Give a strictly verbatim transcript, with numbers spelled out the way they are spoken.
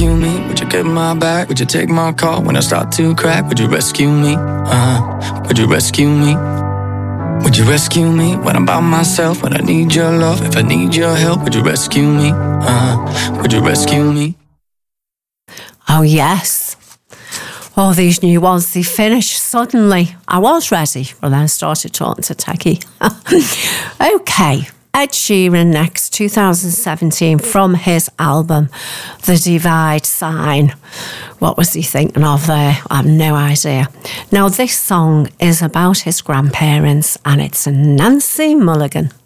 rescue me? Would you get my back? Would you take my call when I start to crack? Would you rescue me? Uh-huh. Would you rescue me? Would you rescue me when I'm by myself? When I need your love, if I need your help, would you rescue me? Uh-huh. Would you rescue me? Oh, yes. All these new ones, they finished suddenly. I was ready, but then I started talking to Techie. Okay, Ed Sheeran next, two thousand seventeen, from his album, The Divide Sign. What was he thinking of there? I have no idea. Now, this song is about his grandparents, and it's Nancy Mulligan.